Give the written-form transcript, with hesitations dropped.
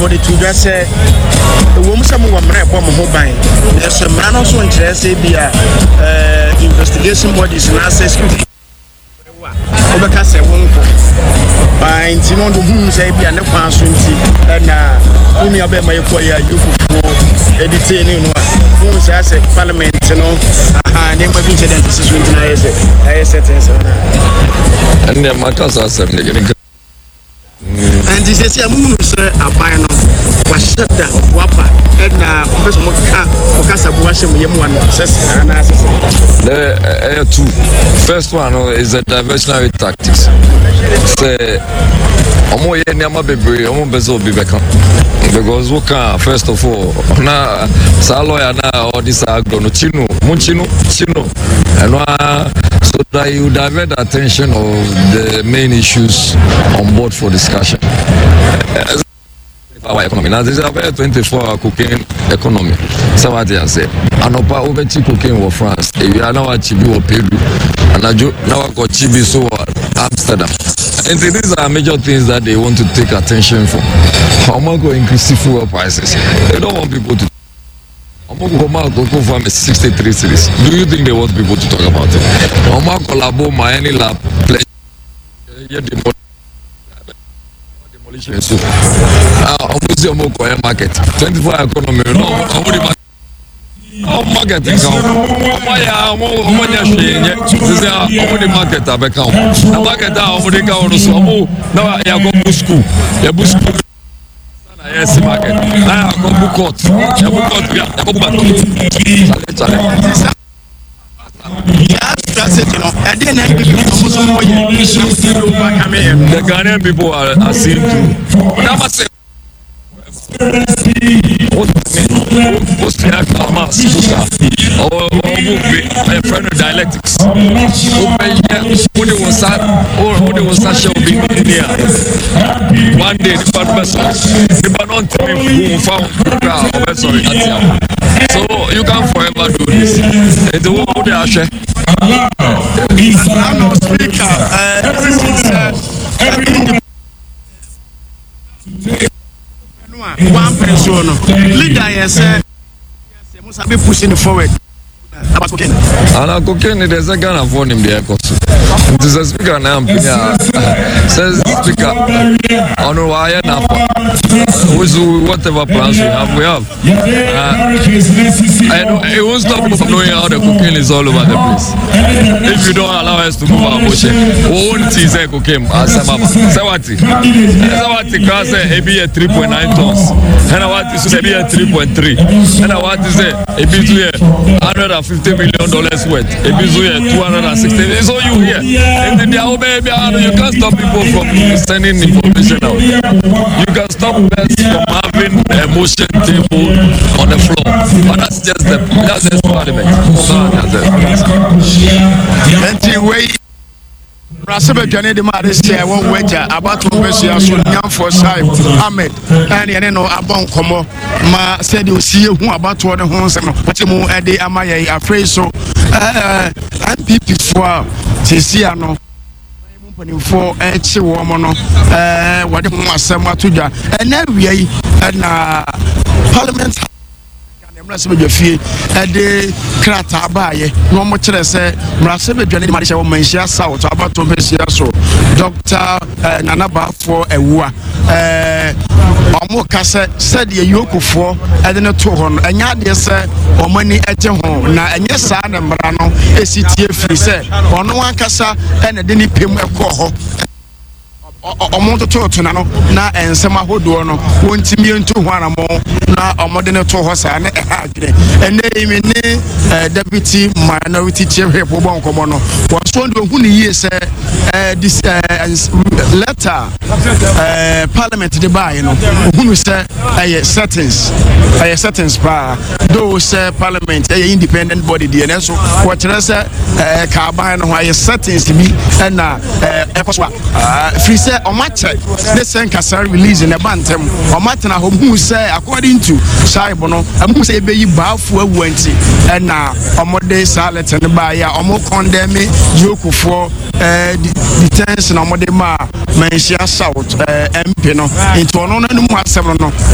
the two just say the woman some were married for mobile. There's a man also interested be investigation bodies and access. Obeka say won ko ba nti no do hu say bia ne kwa so nti na umi abe mai ko ya yukufu editing no hu say parliament no aha ne ma bi je den decision na yes settings na and the matters are some and this is a mumu sir abai no wa shada wapa na professor Moka Okasa Buashim Yemwan the two first one is a diversionary tactics. Say omo ye nyama bebre omo bezo bi beka because woka first of all na sa lawyer na all this agro no chino and so that you divert the attention of the main issues on board for discussion. Our economy. Now this is a 24-hour cocaine economy. Somebody has said, "Anopa over cocaine for France. If you are now at Chibi or Peru, and now I got Chibi so Amsterdam." And these are major things that they want to take attention for. How much go increase fuel prices? They don't want people to. Go from 63 cities. Do you think they want people to talk about it? How much collabo my any lab play? So, market 24 economy no market the Ghanaian people are seeing through. Dialectics. One day the so you can forever do this. The world one person leader yes must be pushing forward about cocaine and cocaine there's a gun for him there this is speaker now says speaker on why now whatever plans we have it won't stop people from knowing how the cocaine is all over the place if you don't allow us to move our motion we won't see cocaine as cause it be a 3.9 tons and I want to say be a 3.3 and I want to say it be $150 million worth it be 260 so you here and then you can't stop people from sending information out you can stop us from having a motion table on the floor but that's just parliament anyway Rasebe Johnny de Marisha won wager about to Messia so nyam for Saib Ahmed and you know abon komo ma said you see who about to the hon sem but mu e dey amaye afraid so MPP for Tisia no for echi wo mo no wode ho asem atodwa na wiei na parliament Rasebe Jafie de krata baaye no mo kire se Rasebe Dwane ma de wo manhia south about to Messia so Dr. Nana Bafo Ewua omo kase said ye yokofo de ne to ho no anya de se omani eje ho na enye saa na mra no esitie firi se ono ankasa na de ni pem ekọ ho omonto to na no na ensema hodo no wontimi entu ho anamo na omode ne to ho sa na adwene ene mi ne deputy minority chair bo bonkomo no waso ndo hu ni yie se this letter parliament de buy no hu se settings pa those parliament independent body de na so wo kire se ka buy no ho settings bi na ekoswa free se omache the sen kasa release in a bantem omatena homu say according to Shaibo no amu say be yi baafo awuanti na omode salet ne ba ya omo condemn yokufo detention omode ma menhia south MP no into ono no mu asem no